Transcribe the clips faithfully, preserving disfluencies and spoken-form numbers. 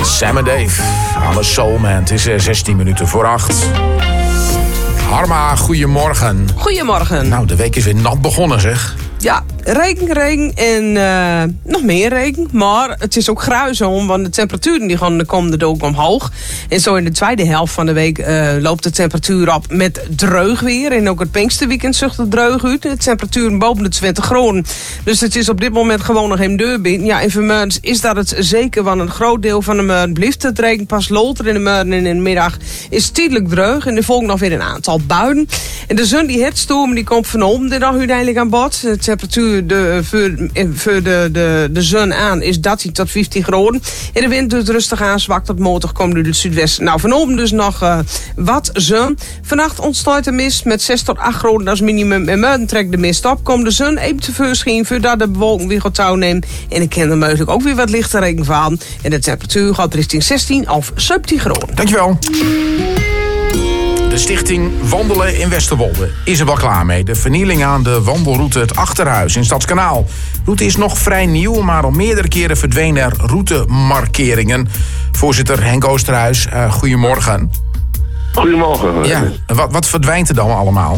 Sam en Dave, alle Soulman. Het is zestien minuten voor acht. Harma, goedemorgen. Goedemorgen. Nou, de week is weer nat begonnen, zeg. Ja, regen, regen en uh, nog meer regen. Maar het is ook gruisom, want de temperaturen die gaan de komende ook omhoog. En zo in de tweede helft van de week uh, loopt de temperatuur op met dreug weer. En ook het Pinksterweekend zucht het dreug uit. De temperaturen boven de twintig graden. Dus het is op dit moment gewoon nog geen deur binnen. Ja, en voor mij is dat het zeker, want een groot deel van de maand blijft het regen pas later in de middag en in de middag is het tijdelijk dreug. En er volgt nog weer een aantal buien. En de zon die het storm die komt van de dag uiteindelijk aan bod. De temperatuur de, voor, voor de, de, de zon aan is dertien tot vijftien graden. En de wind doet rustig aan, zwak tot matig, komt uit het zuidwesten. Nou, vanochtend dus nog uh, wat zon. Vannacht ontstaat de mist met zes tot acht graden als minimum. En morgen trekt de mist op. Komt de zon even tevoorschijn voordat de bewolking weer gaat toenemen. En ik kan er mogelijk ook weer wat lichte regen vallen. En de temperatuur gaat richting zestien of zeventien graden. Dankjewel. De stichting Wandelen in Westerwolde is er wel klaar mee. De vernieling aan de wandelroute Het Achterhuis in Stadskanaal. De route is nog vrij nieuw, maar al meerdere keren verdwenen er routemarkeringen. Voorzitter Henk Oosterhuis, uh, goedemorgen. Goedemorgen. Ja, wat, wat verdwijnt er dan allemaal?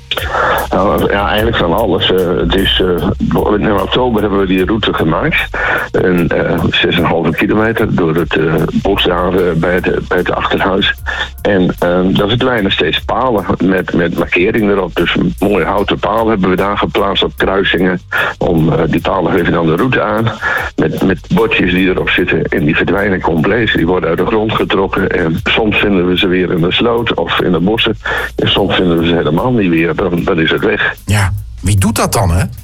Nou, ja, eigenlijk van alles. Uh, het is, uh, in oktober hebben we die route gemaakt. En uh, zes komma vijf kilometer door het uh, bos daar uh, bij, het, bij het Achterhuis. En uh, daar verdwijnen steeds palen met, met markering erop. Dus een mooie houten paal hebben we daar geplaatst op kruisingen. Om uh, die palen geven dan de route aan. Met, met bordjes die erop zitten. En die verdwijnen compleet. Die worden uit de grond getrokken. En soms vinden we ze weer in de sloot of in de bossen. En soms vinden we ze helemaal niet weer. Dan, dan is het weg. Ja, wie doet dat dan, hè?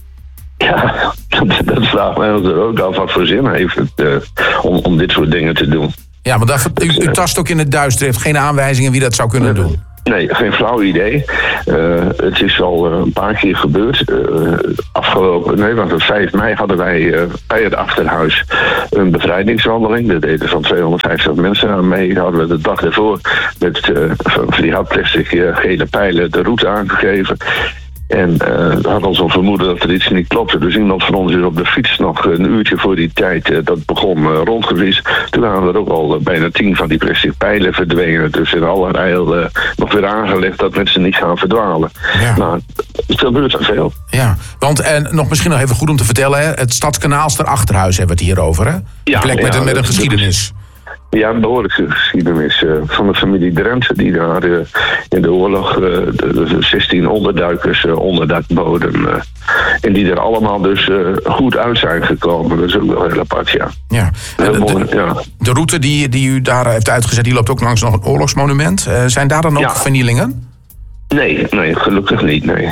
Ja, dat, dat vraagt mij er ook af wat voor zin heeft het, uh, om, om dit soort dingen te doen. Ja, maar dat, u, u tast ook in het duister, heeft geen aanwijzingen wie dat zou kunnen doen. Nee, geen flauw idee. Uh, het is al uh, een paar keer gebeurd. Uh, afgelopen, nee, want op vijf mei hadden wij uh, bij het Achterhuis een bevrijdingswandeling. Daar deden zo'n tweehonderdvijftig mensen aan mee. Daar hadden we de dag ervoor met uh, van die houtplastic uh, gele pijlen de route aangegeven. En uh, we hadden al zo'n vermoeden dat er iets niet klopte. Dus iemand van ons is op de fiets nog een uurtje voor die tijd uh, dat begon uh, rondgefietst. Toen waren er ook al uh, bijna tien van die plastic pijlen verdwenen. Dus in alle rijl uh, nog weer aangelegd dat mensen niet gaan verdwalen. Ja. Nou, het gebeurt er veel. Ja, want en nog misschien nog even goed om te vertellen, hè, het Stadskanaal Achterhuis hebben we het hier over, hè? Ja, een plek met, ja, een, met een geschiedenis. Ja, een behoorlijke geschiedenis uh, van de familie Drent, die daar uh, in de oorlog uh, de, de zestien onderduikers uh, onderdak boden. Uh, en die er allemaal dus uh, goed uit zijn gekomen. Dat is ook wel heel apart, ja. Ja. De, de, mooi, ja. de route die, die u daar heeft uitgezet, die loopt ook langs nog een oorlogsmonument. Uh, zijn daar dan ook ja. vernielingen? Nee, nee, gelukkig niet, nee.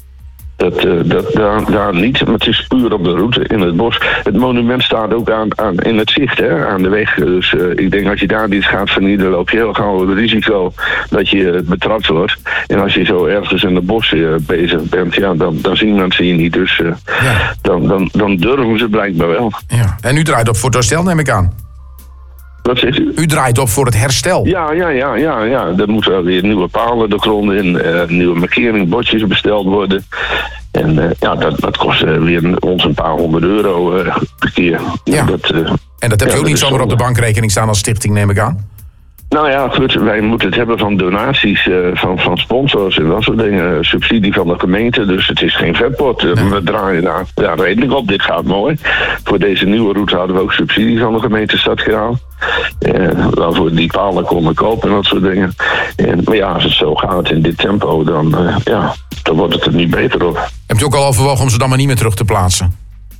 Dat, uh, dat, daar, daar niet, maar het is puur op de route in het bos. Het monument staat ook aan, aan, in het zicht, hè, aan de weg. Dus uh, ik denk als je daar niet gaat vernielen, loop je heel gauw het risico dat je betrapt wordt. En als je zo ergens in het bos uh, bezig bent, ja, dan, dan zien mensen je niet. Dus uh, ja. dan, dan, dan durven ze blijkbaar wel. Ja. En u draait op voor het herstel, neem ik aan. Wat zegt u? U draait op voor het herstel. Ja, ja, ja, ja, ja. Er moeten weer nieuwe palen de grond in, uh, nieuwe markering, bordjes besteld worden. En uh, ja, dat, dat kost uh, weer ons een paar honderd euro uh, per keer. Ja. Dat, uh, en dat heb je ja, ook niet zomaar op de bankrekening staan als stichting, neem ik aan? Nou ja, goed, wij moeten het hebben van donaties uh, van, van sponsors en dat soort dingen. Subsidie van de gemeente, dus het is geen vetpot. Ja. We draaien daar ja, redelijk op, dit gaat mooi. Voor deze nieuwe route hadden we ook subsidie van de gemeente Stadskanaal. Uh, waarvoor die palen konden kopen en dat soort dingen. En, maar ja, als het zo gaat in dit tempo, dan, uh, ja, dan wordt het er niet beter op. Hebt u ook al overwogen om ze dan maar niet meer terug te plaatsen?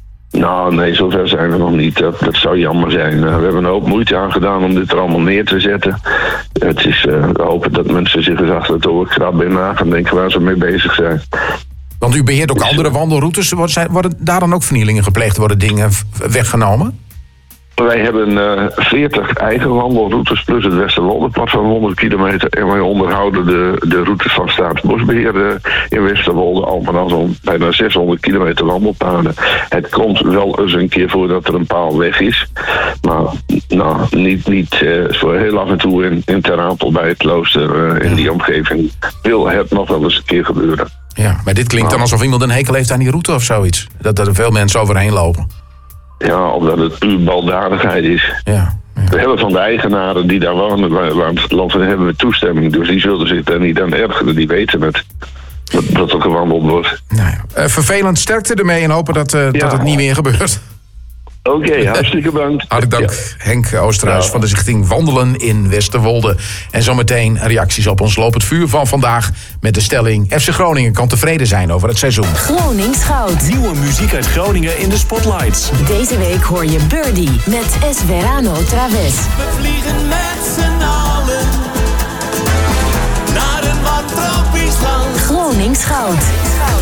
Nou, nee, zover zijn we nog niet. Dat, dat zou jammer zijn. Uh, we hebben een hoop moeite aan gedaan om dit er allemaal neer te zetten. Het is, uh, we hopen dat mensen zich eens achter het oor krabben en na gaan denken waar ze mee bezig zijn. Want u beheert ook dus, andere wandelroutes. Worden, worden daar dan ook vernielingen gepleegd? Worden dingen weggenomen? Wij hebben uh, veertig eigen wandelroutes plus het Westerwolderpad van honderd kilometer. En wij onderhouden de, de route van Staatsbosbeheer uh, in Westerwolde. Al van al zo'n bijna zeshonderd kilometer wandelpaden. Het komt wel eens een keer voor dat er een paal weg is. Maar nou, niet, niet uh, zo heel af en toe in, in Ter Apel bij het klooster uh, in die omgeving wil het nog wel eens een keer gebeuren. Ja, maar dit klinkt dan alsof iemand een hekel heeft aan die route of zoiets. Dat er veel mensen overheen lopen. Ja, omdat het puur baldadigheid is. Ja, ja. de helft van de eigenaren die daar wonen, want we hebben we toestemming. Dus die zullen zich daar niet aan ergeren. Die weten het. Dat, dat er gewandeld wordt. Nou ja, uh, vervelend, sterkte ermee en hopen dat, uh, ja. dat het niet meer gebeurt. Oké, okay, hartstikke bedankt. Hartelijk dank, ja. Henk Oosterhuis ja. van de stichting Wandelen in Westerwolde. En zometeen reacties op ons lopend vuur van vandaag met de stelling: F C Groningen kan tevreden zijn over het seizoen. Gronings Goud. Nieuwe muziek uit Groningen in de spotlights. Deze week hoor je Birdie met Es Verano Traves. We vliegen met z'n allen naar een wat tropisch land. Gronings Goud.